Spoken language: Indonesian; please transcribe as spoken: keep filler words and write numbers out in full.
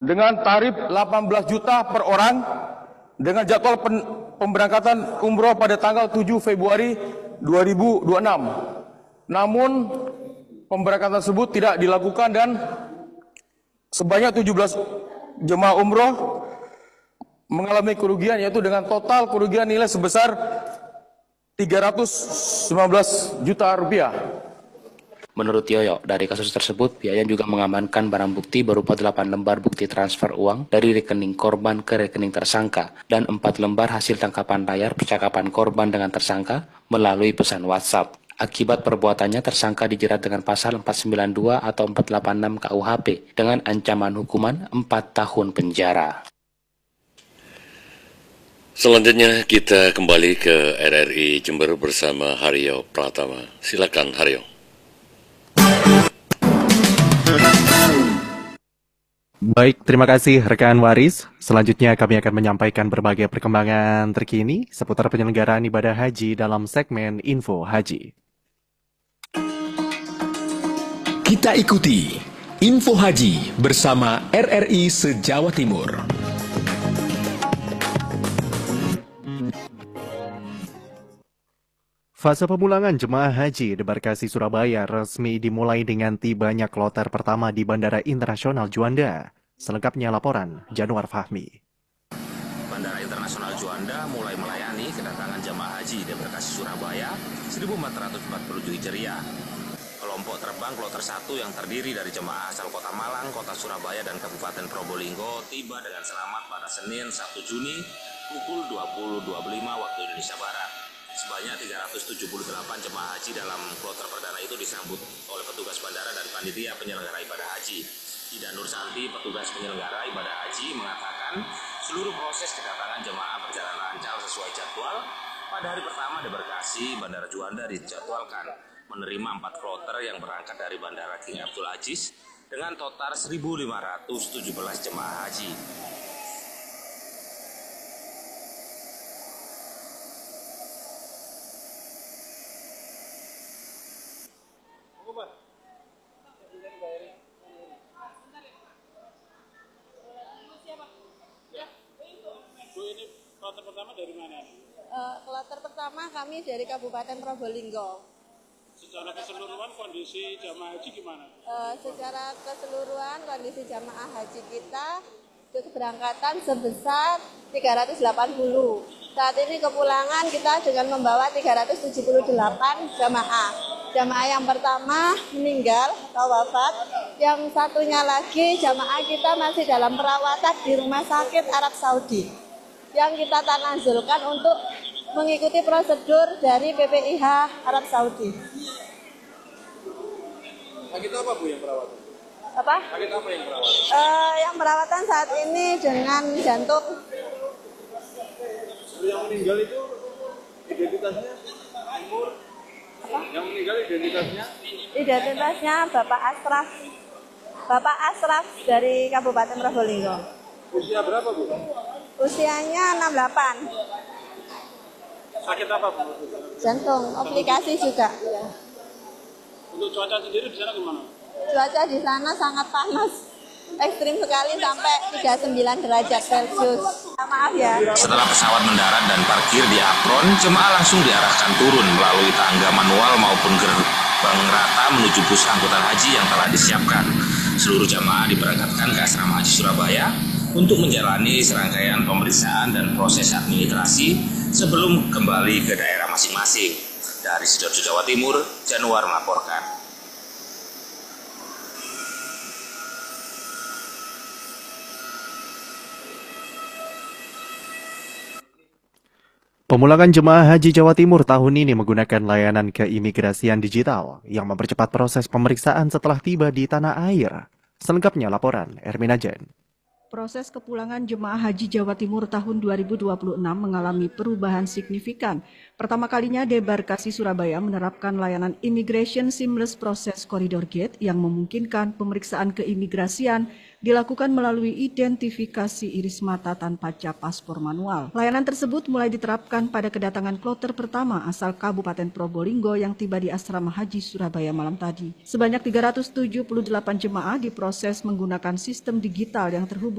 dengan tarif delapan belas juta per orang dengan jadwal pen, pemberangkatan umroh pada tanggal tujuh Februari dua ribu dua puluh enam. Namun pemberangkatan tersebut tidak dilakukan dan sebanyak tujuh belas jemaah umroh mengalami kerugian, yaitu dengan total kerugian nilai sebesar tiga ratus sembilan belas juta rupiah. Menurut Yoyo, dari kasus tersebut, pihaknya juga mengamankan barang bukti berupa delapan lembar bukti transfer uang dari rekening korban ke rekening tersangka dan empat lembar hasil tangkapan layar percakapan korban dengan tersangka melalui pesan WhatsApp. Akibat perbuatannya, tersangka dijerat dengan pasal empat sembilan dua atau empat delapan enam K U H P dengan ancaman hukuman empat tahun penjara. Selanjutnya kita kembali ke R R I Jember bersama Haryo Pratama. Silakan Haryo. Baik, terima kasih rekan Waris. Selanjutnya kami akan menyampaikan berbagai perkembangan terkini seputar penyelenggaraan ibadah haji dalam segmen Info Haji. Kita ikuti Info Haji bersama R R I se-Jawa Timur. Fase pemulangan jemaah haji debarkasi Surabaya resmi dimulai dengan tibanya kloter pertama di Bandara Internasional Juanda. Selengkapnya laporan Januar Fahmi. Bandara Internasional Juanda mulai melayani kedatangan jemaah haji debarkasi Surabaya seribu empat ratus empat puluh tujuh Hijriah. Kelompok terbang kloter satu yang terdiri dari jemaah asal Kota Malang, Kota Surabaya, dan Kabupaten Probolinggo tiba dengan selamat pada Senin satu Juni pukul dua puluh dua puluh lima waktu Indonesia Barat. Sebanyak tiga ratus tujuh puluh delapan jemaah haji dalam kloter perdana itu disambut oleh petugas bandara dan panitia penyelenggara ibadah haji. Ida Nur Santi, petugas penyelenggara ibadah haji, mengatakan seluruh proses kedatangan jemaah berjalan lancar sesuai jadwal. Pada hari pertama debarkasi, Bandara Juanda dijadwalkan menerima empat kloter yang berangkat dari Bandara King Abdul Aziz dengan total seribu lima ratus tujuh belas jemaah haji. Kloter pertama dari mana? Uh, kloter pertama kami dari Kabupaten Probolinggo. Secara keseluruhan kondisi jamaah haji gimana? Uh, secara keseluruhan kondisi jamaah haji kita keberangkatan sebesar tiga ratus delapan puluh. Saat ini kepulangan kita dengan membawa tiga ratus tujuh puluh delapan jamaah. Jamaah yang pertama meninggal atau wafat, yang satunya lagi jamaah kita masih dalam perawatan di Rumah Sakit Arab Saudi, yang kita tanazulkan untuk mengikuti prosedur dari B P I H Arab Saudi. Sakit apa Bu yang perawatan? Apa? Sakit apa yang perawatan? Uh, yang perawatan saat ini dengan jantung. Yang meninggal itu identitasnya umur? Apa? Yang meninggal identitasnya? Identitasnya Bapak Asraf. Bapak Asraf dari Kabupaten Probolinggo. Usia berapa Bu? Usianya enam puluh delapan. Sakit apa Bu? Jantung, komplikasi juga. Ya. Untuk cuaca sendiri di sana gimana? Cuaca di sana sangat panas, ekstrim sekali sampai tiga puluh sembilan derajat Celcius. Maaf ya. Setelah pesawat mendarat dan parkir di apron, jemaah langsung diarahkan turun melalui tangga manual maupun gerbang rata menuju bus angkutan haji yang telah disiapkan. Seluruh jemaah diberangkatkan ke Asrama Haji Surabaya untuk menjalani serangkaian pemeriksaan dan proses administrasi sebelum kembali ke daerah masing-masing. Dari Sidoarjo, Jawa Timur, Januar melaporkan. Pemulangan jemaah haji Jawa Timur tahun ini menggunakan layanan keimigrasian digital yang mempercepat proses pemeriksaan setelah tiba di tanah air. Selengkapnya laporan Ermina Jen. Proses kepulangan jemaah haji Jawa Timur tahun dua ribu dua puluh enam mengalami perubahan signifikan. Pertama kalinya debarkasi Surabaya menerapkan layanan Immigration Seamless Process Corridor Gate yang memungkinkan pemeriksaan keimigrasian dilakukan melalui identifikasi iris mata tanpa cap paspor manual. Layanan tersebut mulai diterapkan pada kedatangan kloter pertama asal Kabupaten Probolinggo yang tiba di Asrama Haji Surabaya malam tadi. Sebanyak tiga ratus tujuh puluh delapan jemaah diproses menggunakan sistem digital yang terhubung